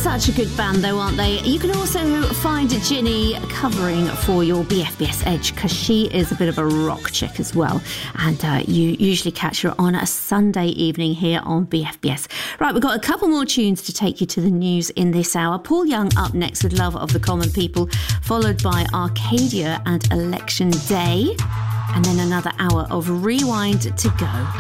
Such a good band though, aren't they? You can also find Ginny covering for your BFBS Edge because she is a bit of a rock chick as well, and you usually catch her on a Sunday evening here on BFBS. Right, we've got a couple more tunes to take you to the news in this hour. Paul Young up next with Love of the Common People, followed by Arcadia and Election Day, and then another hour of Rewind to go.